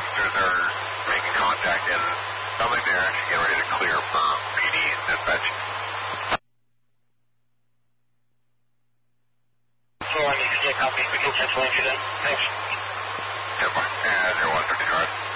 officers are making contact and something there actually getting ready to clear for PD dispatch. So I need to get copies. We can cancel entry then. Thanks. Yeah, fine. 01 50 card.